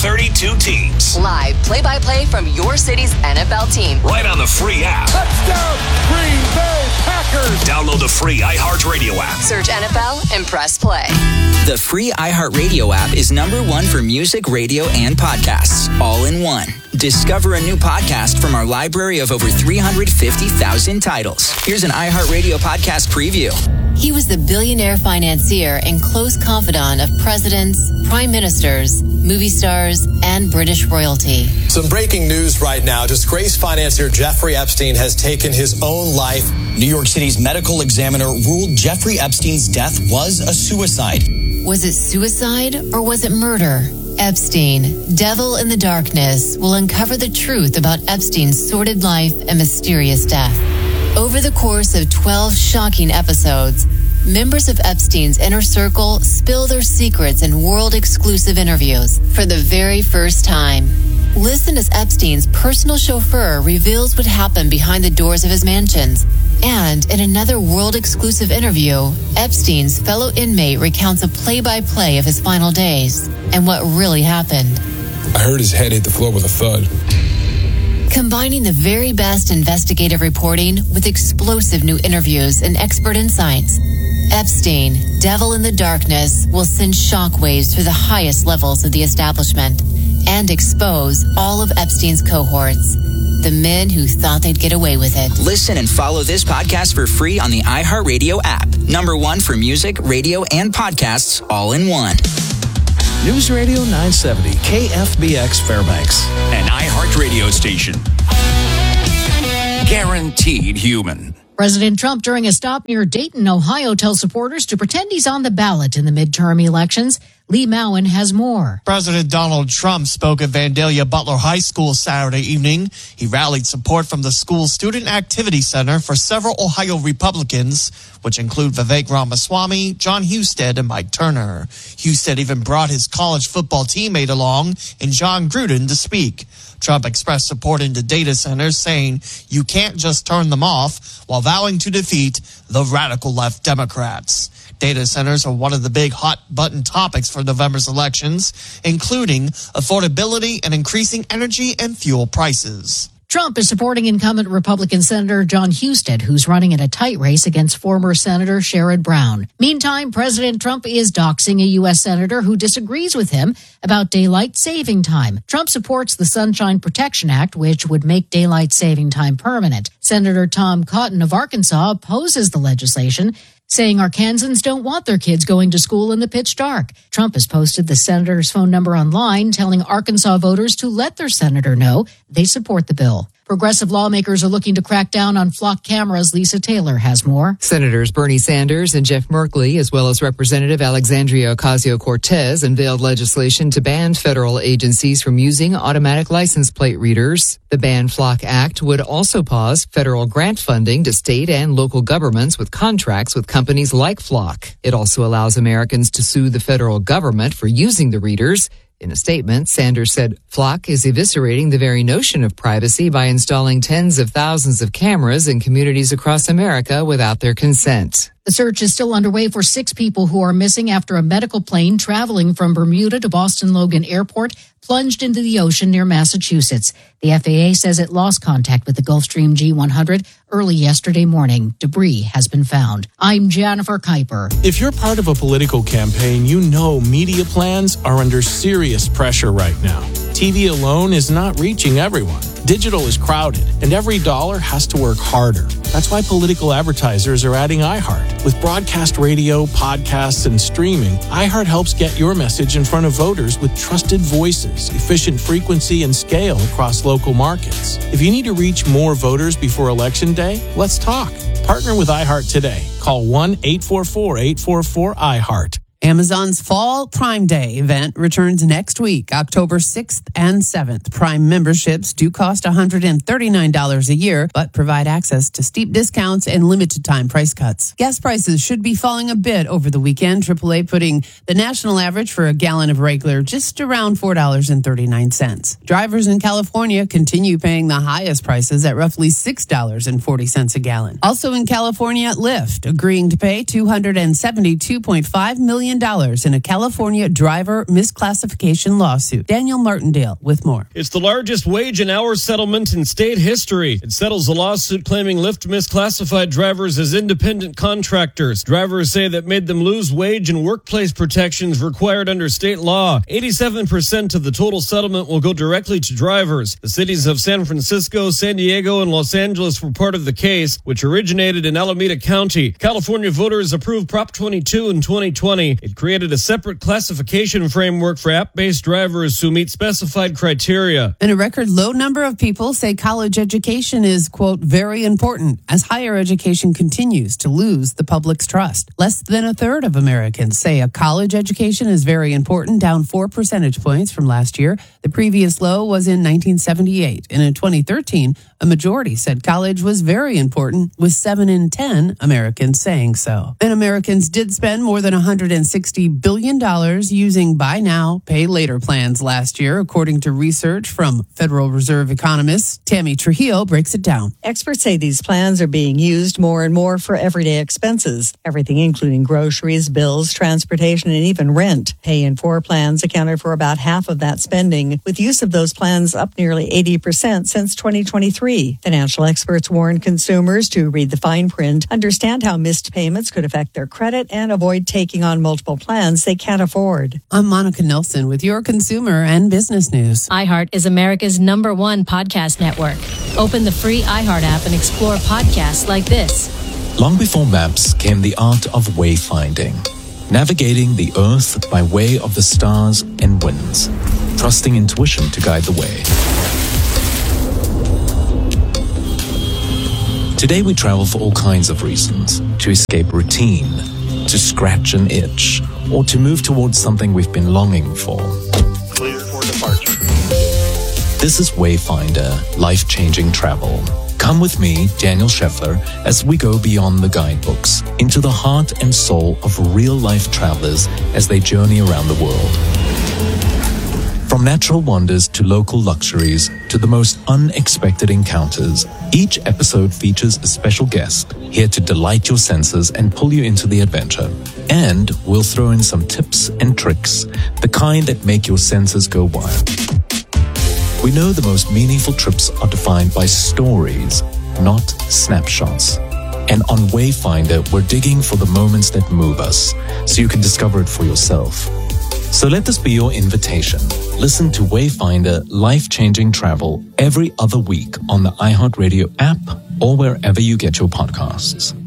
32 teams. Live play-by-play from your city's NFL team. Right on the free app. Touchdown, Green Bay Packers. Download the free iHeartRadio app. Search NFL and press play. The free iHeartRadio app is #1 for music, radio, and podcasts, all in one. Discover a new podcast from our library of over 350,000 titles. Here's an iHeartRadio podcast preview. He was the billionaire financier and close confidant of presidents, prime ministers, movie stars, and British royalty. Some breaking news right now. Disgraced financier Jeffrey Epstein has taken his own life. New York City's medical examiner ruled Jeffrey Epstein's death was a suicide. Was it suicide or was it murder? Epstein, Devil in the Darkness, will uncover the truth about Epstein's sordid life and mysterious death. Over the course of 12 shocking episodes, members of Epstein's inner circle spill their secrets in world-exclusive interviews for the very first time. Listen as Epstein's personal chauffeur reveals what happened behind the doors of his mansions. And in another world-exclusive interview, Epstein's fellow inmate recounts a play-by-play of his final days and what really happened. I heard his head hit the floor with a thud. Combining the very best investigative reporting with explosive new interviews and expert insights, Epstein, Devil in the Darkness, will send shockwaves through the highest levels of the establishment and expose all of Epstein's cohorts, the men who thought they'd get away with it. Listen and follow this podcast for free on the iHeartRadio app. #1 for music, radio, and podcasts, all in one. News Radio 970, KFBX Fairbanks. An iHeartRadio station. Guaranteed human. President Trump, during a stop near Dayton, Ohio, tells supporters to pretend he's on the ballot in the midterm elections. Lee Mowen has more. President Donald Trump spoke at Vandalia Butler High School Saturday evening. He rallied support from the school's Student Activity Center for several Ohio Republicans, which include Vivek Ramaswamy, John Husted, and Mike Turner. Husted even brought his college football teammate along in John Gruden to speak. Trump expressed support into data centers, saying you can't just turn them off, while vowing to defeat the radical left Democrats. Data centers are one of the big hot-button topics for November's elections, including affordability and increasing energy and fuel prices. Trump is supporting incumbent Republican Senator John Husted, who's running in a tight race against former Senator Sherrod Brown. Meantime, President Trump is doxing a U.S. senator who disagrees with him about daylight saving time. Trump supports the Sunshine Protection Act, which would make daylight saving time permanent. Senator Tom Cotton of Arkansas opposes the legislation, saying Arkansans don't want their kids going to school in the pitch dark. Trump has posted the senator's phone number online, telling Arkansas voters to let their senator know they support the bill. Progressive lawmakers are looking to crack down on flock cameras. Lisa Taylor has more. Senators Bernie Sanders and Jeff Merkley, as well as Representative Alexandria Ocasio-Cortez, unveiled legislation to ban federal agencies from using automatic license plate readers. The Ban Flock Act would also pause federal grant funding to state and local governments with contracts with companies like Flock. It also allows Americans to sue the federal government for using the readers. In a statement, Sanders said Flock is eviscerating the very notion of privacy by installing tens of thousands of cameras in communities across America without their consent. The search is still underway for 6 people who are missing after a medical plane traveling from Bermuda to Boston Logan Airport plunged into the ocean near Massachusetts. The FAA says it lost contact with the Gulfstream G100 early yesterday morning. Debris has been found. I'm Jennifer Kuiper. If you're part of a political campaign, you know media plans are under serious pressure right now. TV alone is not reaching everyone. Digital is crowded, and every dollar has to work harder. That's why political advertisers are adding iHeart. With broadcast radio, podcasts, and streaming, iHeart helps get your message in front of voters with trusted voices, efficient frequency, and scale across local markets. If you need to reach more voters before Election Day, let's talk. Partner with iHeart today. Call 1-844-844-iHeart. Amazon's Fall Prime Day event returns next week, October 6th and 7th. Prime memberships do cost $139 a year, but provide access to steep discounts and limited time price cuts. Gas prices should be falling a bit over the weekend, AAA putting the national average for a gallon of regular just around $4.39. Drivers in California continue paying the highest prices at roughly $6.40 a gallon. Also in California, Lyft agreeing to pay $272.5 million million in a California driver misclassification lawsuit. Daniel Martindale with more. It's the largest wage and hour settlement in state history. It settles a lawsuit claiming Lyft misclassified drivers as independent contractors. Drivers say that made them lose wage and workplace protections required under state law. 87% of the total settlement will go directly to drivers. The cities of San Francisco, San Diego, and Los Angeles were part of the case, which originated in Alameda County. California voters approved Prop 22 in 2020. It created a separate classification framework for app-based drivers who meet specified criteria. And a record low number of people say college education is, quote, very important as higher education continues to lose the public's trust. Less than a third of Americans say a college education is very important, down 4 percentage points from last year. The previous low was in 1978. And in 2013, a majority said college was very important, with 7 in 10 Americans saying so. And Americans did spend more than $160 billion using buy now, pay later plans last year, according to research from Federal Reserve economist Tammy Trujillo breaks it down. Experts say these plans are being used more and more for everyday expenses, everything including groceries, bills, transportation, and even rent. Pay in 4 plans accounted for about half of that spending, with use of those plans up nearly 80% since 2023. Financial experts warn consumers to read the fine print, understand how missed payments could affect their credit, and avoid taking on multiple plans they can't afford. I'm Monica Nelson with your consumer and business news. iHeart is America's #1 podcast network. Open the free iHeart app and explore podcasts like this. Long before maps came the art of wayfinding, navigating the earth by way of the stars and winds, trusting intuition to guide the way. Today we travel for all kinds of reasons: to escape routine, to scratch an itch, or to move towards something we've been longing for. Clear for departure. This is Wayfinder, life-changing travel. Come with me, Daniel Scheffler, as we go beyond the guidebooks, into the heart and soul of real-life travelers as they journey around the world. From natural wonders to local luxuries to the most unexpected encounters, each episode features a special guest here to delight your senses and pull you into the adventure. And we'll throw in some tips and tricks, the kind that make your senses go wild. We know the most meaningful trips are defined by stories, not snapshots. And on Wayfinder, we're digging for the moments that move us, so you can discover it for yourself. So let this be your invitation. Listen to Wayfinder Life-Changing Travel every other week on the iHeartRadio app or wherever you get your podcasts.